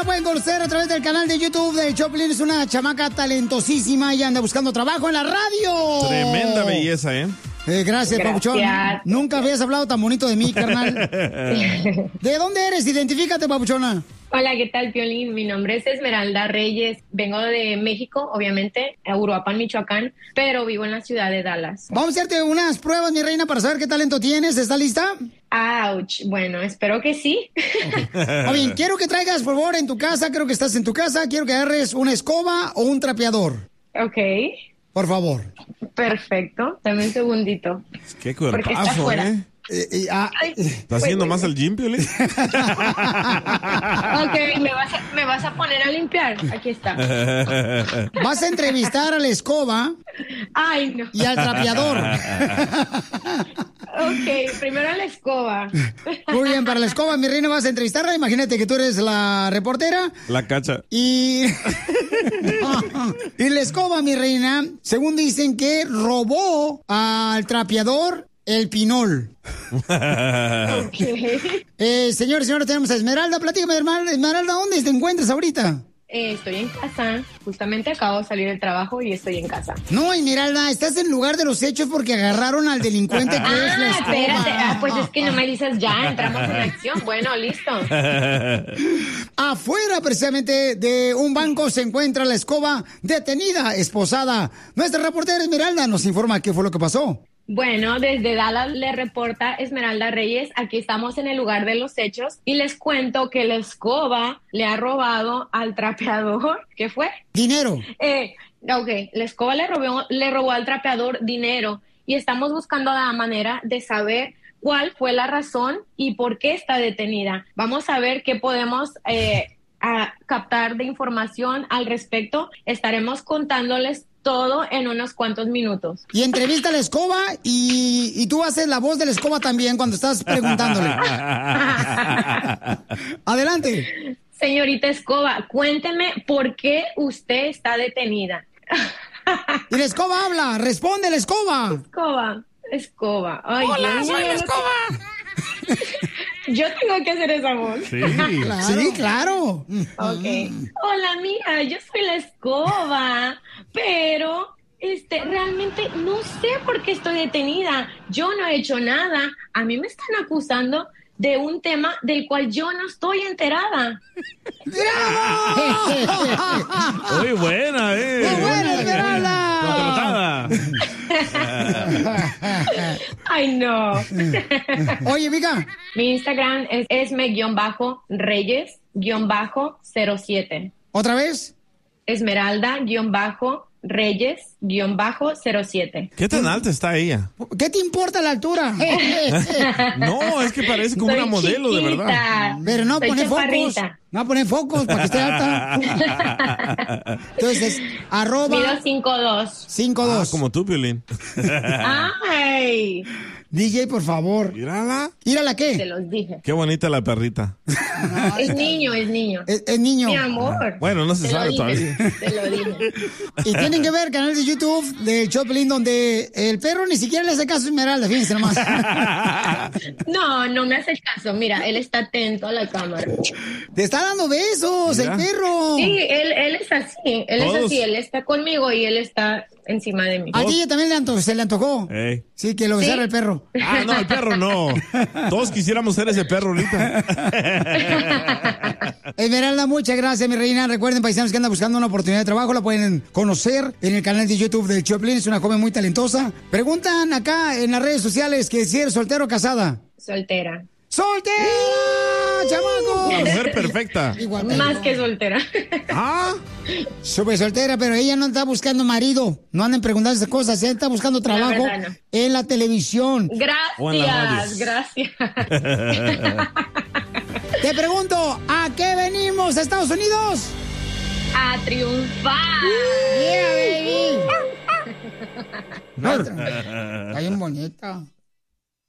pueden conocer a través del canal de YouTube de Choplin. Es una chamaca talentosísima y anda buscando trabajo en la radio. Tremenda belleza, ¿eh? Gracias, Papuchón. Nunca habías hablado tan bonito de mí, carnal. ¿De dónde eres? Identifícate, Papuchona. Hola, ¿qué tal, Piolín? Mi nombre es Esmeralda Reyes. Vengo de México, obviamente, a Uruapan, Michoacán, pero vivo en la ciudad de Dallas. Vamos a hacerte unas pruebas, mi reina, para saber qué talento tienes. ¿Estás lista? ¡Auch! Bueno, espero que sí. Bien, quiero que traigas, por favor, en tu casa, creo que estás en tu casa, quiero que agarres una escoba o un trapeador. Ok. Por favor. Perfecto. Dame un segundito. Qué cuerpazo, ¿eh? ¿Estás haciendo más al gym, Piolín? Ok, me vas a poner a limpiar. Aquí está. Vas a entrevistar a la escoba. Ay, no. Y al trapeador. Ok, primero a la escoba. Muy bien, para la escoba, mi reina, vas a entrevistarla. Imagínate que tú eres la reportera. La cacha. Y la escoba, mi reina, según dicen que robó al trapeador el pinol. Okay. Señores, tenemos a Esmeralda. Platícame, Esmeralda, ¿dónde te encuentras ahorita? Estoy en casa. Justamente acabo de salir del trabajo y estoy en casa. No, Esmeralda, estás en lugar de los hechos porque agarraron al delincuente que es la escoba. Espérate. Pues es que no me dices ya, entramos en acción. Bueno, listo. Afuera, precisamente, de un banco se encuentra la escoba detenida, esposada. Nuestra reportera Esmeralda nos informa qué fue lo que pasó. Bueno, desde Dallas le reporta Esmeralda Reyes. Aquí estamos en el lugar de los hechos y les cuento que la escoba le ha robado al trapeador. ¿Qué fue? Dinero. Ok, la escoba le robó al trapeador dinero y estamos buscando la manera de saber cuál fue la razón y por qué está detenida. Vamos a ver qué podemos captar de información al respecto. Estaremos contándoles todo en unos cuantos minutos. Y entrevista a la escoba y tú haces la voz de la escoba también cuando estás preguntándole. Adelante. Señorita Escoba, cuénteme por qué usted está detenida. Y la escoba habla, responde la escoba. Escoba. Ay, hola, soy la escoba. Yo tengo que hacer esa voz. Sí, claro. Sí, claro. Ok. Hola, mija, yo soy la escoba, pero realmente no sé por qué estoy detenida. Yo no he hecho nada. A mí me están acusando de un tema del cual yo no estoy enterada. Muy buena, Muy buena, Esmeralda. Contratada. Ay, no. Oye, mija. Mi Instagram es esme-reyes-07. ¿Otra vez? Esmeralda-reyes-07. ¿Qué tan alta está ella? ¿Qué te importa la altura? No, es que parece como una modelo, chiquita, de verdad. Pero no soy pone focos. chaparrita. No pone focos para que esté alta. Entonces, Mido 5'2". 5'2". Como tú, Piolín. Ay. DJ, por favor. Mírala. ¿Mírala qué? Te los dije. Qué bonita la perrita. Es niño. Es niño. Mi amor. Bueno, no se sabe todavía. Te lo dije. Y tienen que ver el canal de YouTube de Choplin donde el perro ni siquiera le hace caso a Esmeralda, fíjense nomás. No me hace caso. Mira, él está atento a la cámara. Te está dando besos, Mira. el perro. Sí, él es así. Él está conmigo y él está encima de mí. A ti también se le antojó. Ey. Sí, que lo besara el perro. No, el perro no. Todos quisiéramos ser ese perro ahorita. Esmeralda, muchas gracias, mi reina. Recuerden, paisanos, que andan buscando una oportunidad de trabajo, la pueden conocer en el canal de YouTube de Choplin. Es una joven muy talentosa. Preguntan acá en las redes sociales que si eres soltero o casada. Soltera. ¡Soltera, chamaco! La mujer perfecta. Igualmente. Más que soltera. Súper soltera, pero ella no está buscando marido. No anden preguntando esas cosas. Ella está buscando trabajo verdad, no. en la televisión. Gracias. Te pregunto, ¿a qué venimos a Estados Unidos? A triunfar. Yeah, baby. Está bien bonita.